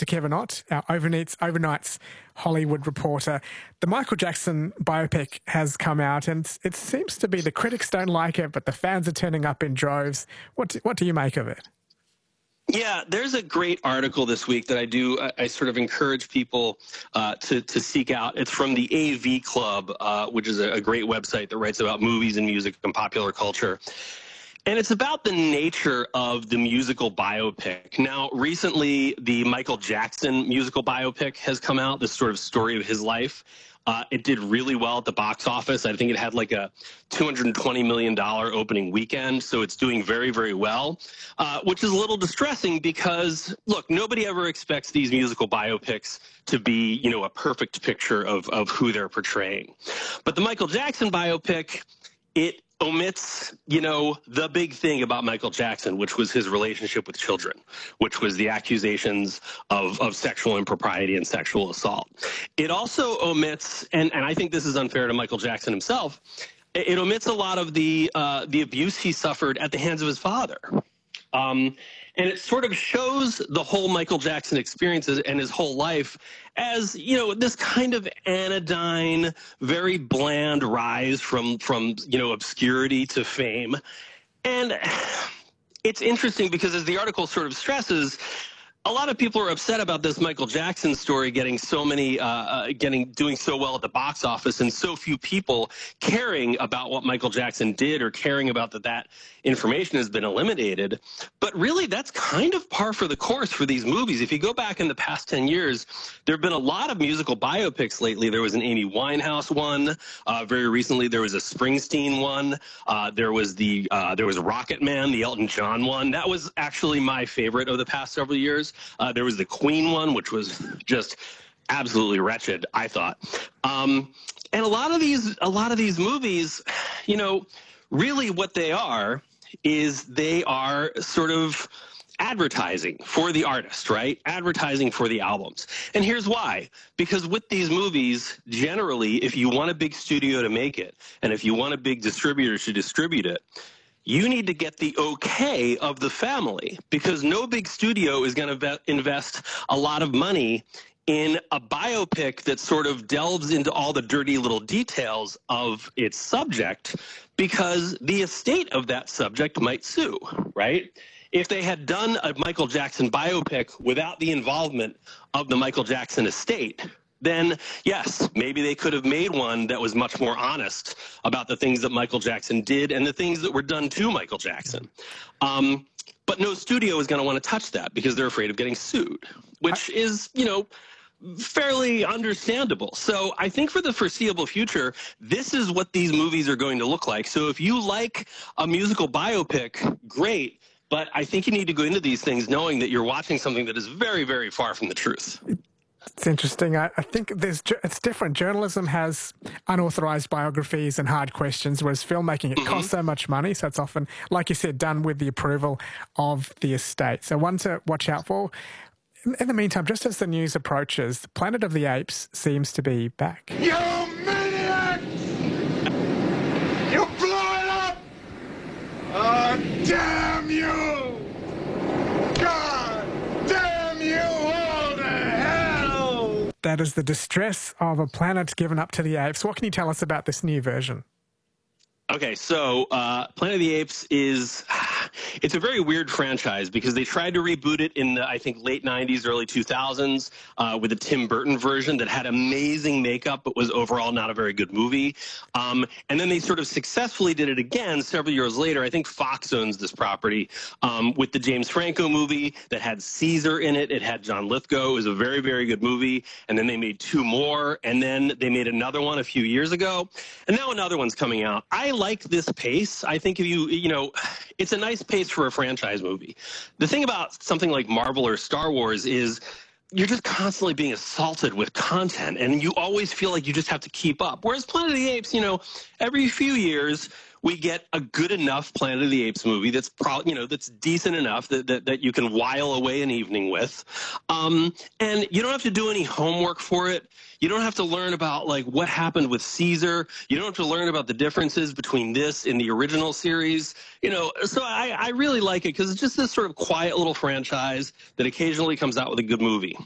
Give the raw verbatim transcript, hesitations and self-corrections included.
to Kevin Ott, our Overnight's, Overnight's Hollywood reporter. The Michael Jackson biopic has come out, and it seems to be the critics don't like it, but the fans are turning up in droves. What do, what do you make of it? Yeah, there's a great article this week that I do. I, I sort of encourage people uh, to, to seek out. It's from the A V Club, uh, which is a, a great website that writes about movies and music and popular culture. And it's about the nature of the musical biopic. Now, recently, the Michael Jackson musical biopic has come out, this sort of story of his life. Uh, it did really well at the box office. I think it had like a two hundred twenty million dollars opening weekend, so it's doing very, very well, uh, which is a little distressing because, look, nobody ever expects these musical biopics to be, you know, a perfect picture of, of who they're portraying. But the Michael Jackson biopic, it omits, you know, the big thing about Michael Jackson, which was his relationship with children, which was the accusations of, of sexual impropriety and sexual assault. It also omits, and, and I think this is unfair to Michael Jackson himself, it, it omits a lot of the, uh, the abuse he suffered at the hands of his father. Um, and it sort of shows the whole Michael Jackson experiences and his whole life as, you know, this kind of anodyne, very bland rise from, from, you know, obscurity to fame. And it's interesting because, as the article sort of stresses, a lot of people are upset about this Michael Jackson story getting so many, uh, uh, getting doing so well at the box office, and so few people caring about what Michael Jackson did or caring about that that information has been eliminated. But really, that's kind of par for the course for these movies. If you go back in the past ten years, there have been a lot of musical biopics lately. There was an Amy Winehouse one. Uh, very recently, there was a Springsteen one. Uh, there was the uh, there was Rocket Man, the Elton John one. That was actually my favorite of the past several years. Uh, there was the Queen one, which was just absolutely wretched, I thought. Um, and a lot of these, a lot of these movies, you know, really what they are is they are sort of advertising for the artist, right? Advertising for the albums. And here's why. Because with these movies, generally, if you want a big studio to make it, and if you want a big distributor to distribute it, you need to get the okay of the family, because no big studio is going to invest a lot of money in a biopic that sort of delves into all the dirty little details of its subject, because the estate of that subject might sue, right? If they had done a Michael Jackson biopic without the involvement of the Michael Jackson estate, then yes, maybe they could have made one that was much more honest about the things that Michael Jackson did and the things that were done to Michael Jackson. Um, but no studio is going to want to touch that because they're afraid of getting sued, which is, you know, fairly understandable. So I think for the foreseeable future, this is what these movies are going to look like. So if you like a musical biopic, great. But I think you need to go into these things knowing that you're watching something that is very, very far from the truth. It's interesting. I, I think there's it's different. Journalism has unauthorized biographies and hard questions, whereas filmmaking, it mm-hmm. costs so much money. So it's often, like you said, done with the approval of the estate. So one to watch out for. In, in the meantime, just as the news approaches, Planet of the Apes seems to be back. You maniacs! You blow it up! Oh, damn you! God damn you all to hell! That is the distress of a planet given up to the apes. What can you tell us about this new version? Okay, so uh, Planet of the Apes is, it's a very weird franchise because they tried to reboot it in the, I think, late nineties, early two thousands uh, with a Tim Burton version that had amazing makeup but was overall not a very good movie. Um, and then they sort of successfully did it again several years later. I think Fox owns this property um, with the James Franco movie that had Caesar in it. It had John Lithgow. It was a very, very good movie. And then they made two more. And then they made another one a few years ago. And now another one's coming out. I like this pace. I think if you, you know, it's a nice pace for a franchise movie. The thing about something like Marvel or Star Wars is you're just constantly being assaulted with content, and you always feel like you just have to keep up. Whereas Planet of the Apes, you know, every few years we get a good enough Planet of the Apes movie that's pro, you know, that's decent enough that, that, that you can while away an evening with. Um, and you don't have to do any homework for it. You don't have to learn about, like, what happened with Caesar. You don't have to learn about the differences between this and the original series. You know, so I, I really like it because it's just this sort of quiet little franchise that occasionally comes out with a good movie.